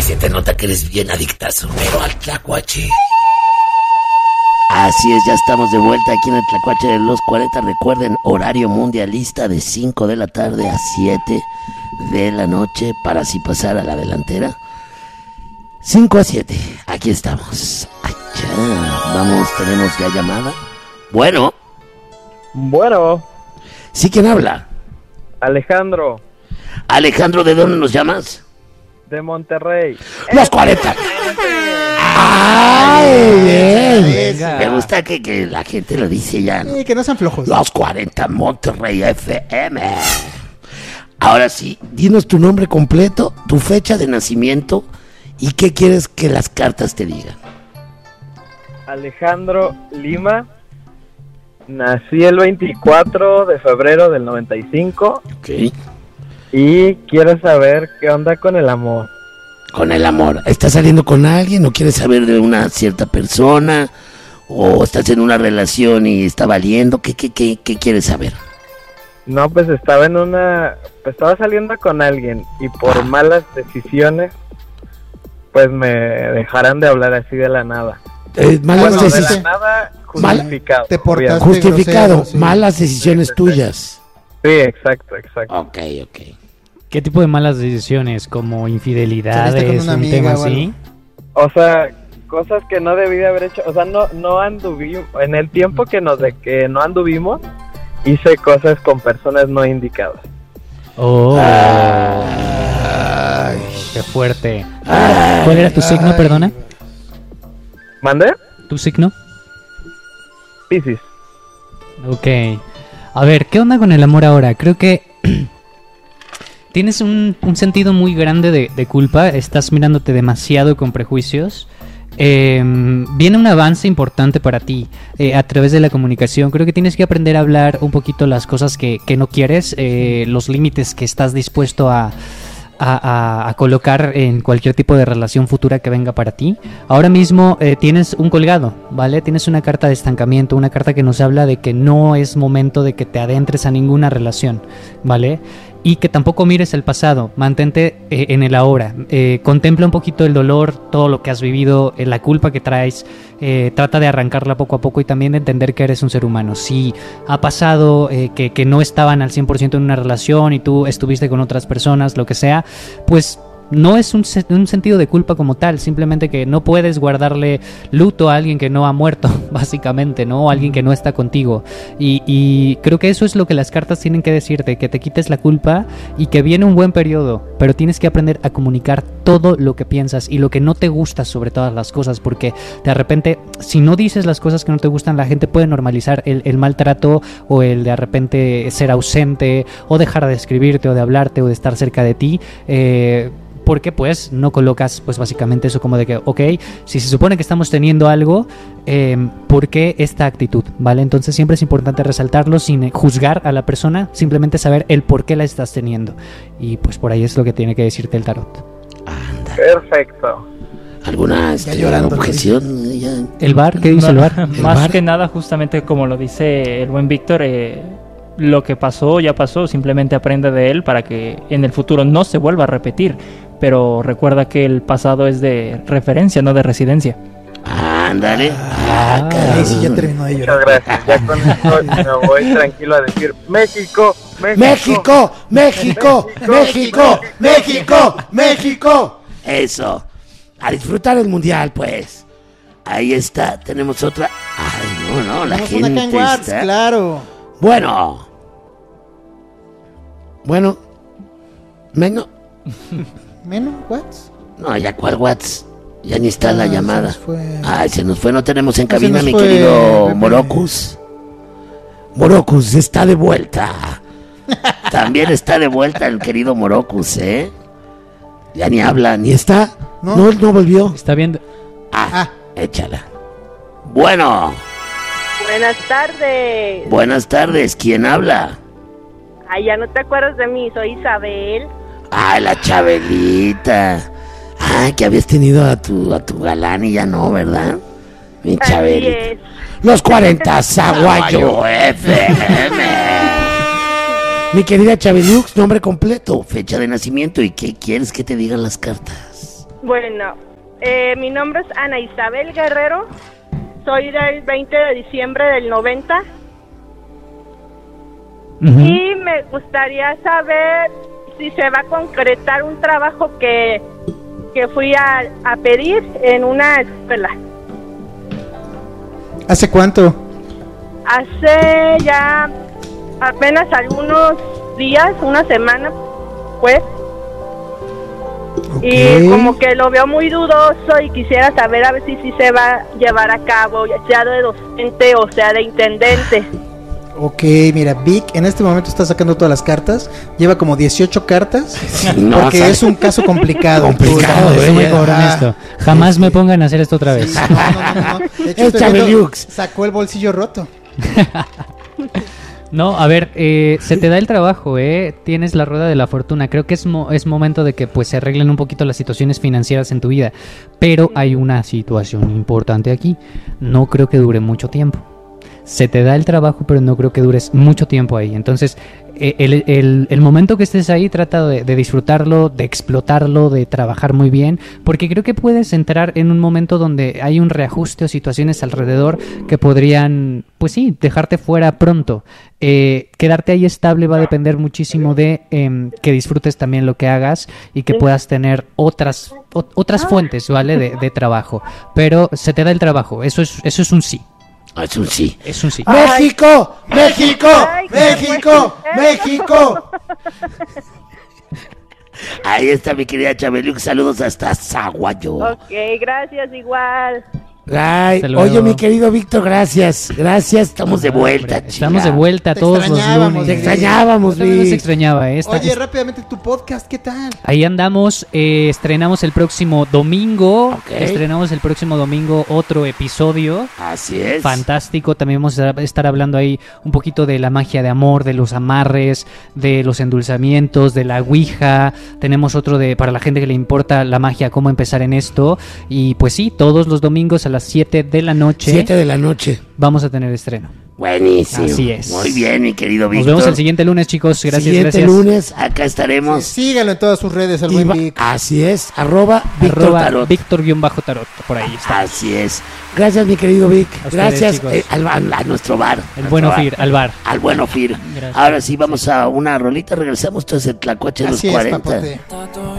Ay, se te nota que eres bien adictazo, pero al tlacuache. Así es, ya estamos de vuelta aquí en el Tlacuache de los 40. Recuerden, horario mundialista de 5 de la tarde a 7 de la noche para así pasar a la delantera. 5 a 7, aquí estamos. Allá, vamos, tenemos ya llamada. Bueno. ¿Sí, quién habla? Alejandro. Alejandro, ¿de dónde nos llamas? De Monterrey. Los 40. ¡Ay, bien! Venga. Me gusta que la gente lo dice ya, ¿no? Sí, que no sean flojos. Los 40 Monterrey FM. Ahora sí, dinos tu nombre completo, tu fecha de nacimiento y qué quieres que las cartas te digan. Alejandro Lima. Nací el 24 de febrero del 95. Ok. Y quiero saber qué onda con el amor. Con el amor. ¿Estás saliendo con alguien o quieres saber de una cierta persona? ¿O estás en una relación y está valiendo? ¿Qué quieres saber? No, pues estaba saliendo con alguien y por malas decisiones, pues me dejarán de hablar así de la nada. Malas Bueno, de la decisiones. nada, justificado. Te portaste obviamente. Justificado. grosero, sí. Malas decisiones tuyas. Sí, exacto. Ok. ¿Qué tipo de malas decisiones? ¿Como Saliste infidelidades, con una un amiga tema o así? O sea, cosas que no debí de haber hecho. O sea, no anduvimos. En el tiempo que no anduvimos, hice cosas con personas no indicadas. Oh, Ay. qué fuerte. ¿Cuál era tu signo, perdona? ¿Mandé? ¿Tu signo? Piscis. Ok. A ver, ¿qué onda con el amor ahora? Creo que tienes un sentido muy grande de culpa. Estás mirándote demasiado con prejuicios. Viene un avance importante para ti a través de la comunicación. Creo que tienes que aprender a hablar un poquito las cosas que no quieres, los límites que estás dispuesto a colocar en cualquier tipo de relación futura que venga para ti. Ahora mismo tienes un colgado, ¿vale? Tienes una carta de estancamiento, una carta que nos habla de que no es momento de que te adentres a ninguna relación, ¿vale? Y que tampoco mires el pasado, mantente en el ahora, contempla un poquito el dolor, todo lo que has vivido, la culpa que traes, trata de arrancarla poco a poco y también de entender que eres un ser humano. Si ha pasado que no estaban al 100% en una relación y tú estuviste con otras personas, lo que sea, pues no es un sentido de culpa como tal, simplemente que no puedes guardarle luto a alguien que no ha muerto, básicamente, ¿no? O a alguien que no está contigo. Y creo que eso es lo que las cartas tienen que decirte, que te quites la culpa y que viene un buen periodo, pero tienes que aprender a comunicar todo lo que piensas y lo que no te gusta sobre todas las cosas, porque de repente, si no dices las cosas que no te gustan, la gente puede normalizar el maltrato o el de repente ser ausente o dejar de escribirte o de hablarte o de estar cerca de ti, porque pues no colocas pues básicamente eso como de que, ok, si se supone que estamos teniendo algo, ¿por qué esta actitud? ¿Vale? Entonces siempre es importante resaltarlo sin juzgar a la persona, simplemente saber el por qué la estás teniendo. Y pues por ahí es lo que tiene que decirte el tarot. Anda. Perfecto. ¿Alguna llorando, objeción? Ya. ¿El bar? ¿Qué dice el bar? Más bar? que nada, justamente como lo dice el buen Víctor, lo que pasó ya pasó, simplemente aprende de él para que en el futuro no se vuelva a repetir, pero recuerda que el pasado es de referencia, no de residencia. Ándale. Ay, sí, ya terminó de Muchas llorar. gracias. Ya con esto me voy tranquilo a decir México. México. Eso. A disfrutar el mundial, pues. Ahí está. Tenemos otra. Ay, no, la Tenemos una acá en gente Whats, está. claro. Bueno. Menos. ¿Menos? ¿Whats? No, ya cuál Whats. Ya ni está la Se llamada. nos fue. Ay, se nos fue. No tenemos en Se cabina, nos mi fue, querido Pepe. Morocus. Morocus está de vuelta. También está de vuelta el querido Morocus, ¿eh? Ya ni habla, ni está. No. No volvió. Está viendo. Échala. Bueno, Buenas tardes. buenas tardes. ¿Quién habla? Ay, ya no te acuerdas de mí, soy Isabel. Ay, la Chabelita. Ay, que habías tenido a tu galán y ya no, ¿verdad? Mi Así Chabelita. es. Los 40 Zaguayo FM. Mi querida Chabelux, nombre completo, fecha de nacimiento y qué quieres que te digan las cartas. Bueno, mi nombre es Ana Isabel Guerrero. Soy del 20 de diciembre del 90. Ujú. Y me gustaría saber si se va a concretar un trabajo que fui a pedir en una escuela. ¿Hace cuánto? Hace ya apenas algunos días, una semana, pues. Ok. Y como que lo veo muy dudoso y quisiera saber a ver si se va a llevar a cabo, ya sea de docente o sea de intendente. Ok, mira, Vic en este momento está sacando todas las cartas. Lleva como 18 cartas. No, Porque ¿sabes? es un caso complicado. Complicado, Tú, Soy muy ya. cabrón esto. Jamás me pongan a hacer esto otra Sí, vez. no. De hecho, Es estoy Chabeliux. viendo, sacó el bolsillo roto. No, a ver, se te da el trabajo, tienes la rueda de la fortuna. Creo que es momento de que pues se arreglen un poquito las situaciones financieras en tu vida. Pero hay una situación importante aquí. No creo que dure mucho tiempo. Se te da el trabajo, pero no creo que dures mucho tiempo ahí. Entonces, el momento que estés ahí, trata de disfrutarlo, de explotarlo, de trabajar muy bien, porque creo que puedes entrar en un momento donde hay un reajuste o situaciones alrededor que podrían, pues sí, dejarte fuera pronto. Quedarte ahí estable va a depender muchísimo de que disfrutes también lo que hagas y que puedas tener otras fuentes, ¿vale? De trabajo. Pero se te da el trabajo, eso es un sí. Es un sí. Es un sí. ¡México! ¡México! Ay, qué ¡México! bueno. ¡México! Ahí está mi querida Chabeliux. Saludos hasta Zaguayo. Ok, gracias, igual. Ay, Hasta luego. oye, mi querido Víctor, gracias. Gracias, estamos de vuelta, Hombre, estamos de chica. vuelta Te todos los extrañábamos, lunes. Te extrañábamos, También nos Vic. extrañaba, Oye, rápidamente tu podcast, ¿qué tal? Ahí andamos, estrenamos el próximo domingo. Ok. Estrenamos el próximo domingo otro episodio. Así es. Fantástico, también vamos a estar hablando ahí un poquito de la magia de amor, de los amarres, de los endulzamientos, de la ouija. Tenemos otro para la gente que le importa la magia, cómo empezar en esto. Y pues sí, todos los domingos a las 7 de la noche 7 de la noche. vamos a tener estreno. Buenísimo. Así es. Muy bien, mi querido Víctor. Nos vemos el siguiente lunes, chicos. Gracias, Siguiente gracias. lunes, acá estaremos. Síganlo en todas sus redes, el Y buen va- Vic. Así es, @Víctor Arroba Tarot. Víctor-Tarot, por ahí está. Así es. Gracias, mi querido Vic. A ustedes, Gracias chicos. a nuestro bar. El buen Nuestro Ofir, bar. al bar. Al buen Ofir. Gracias. Ahora sí, vamos a una rolita. Regresamos. Esto es el Tlacuache de los Así es, 40. papote.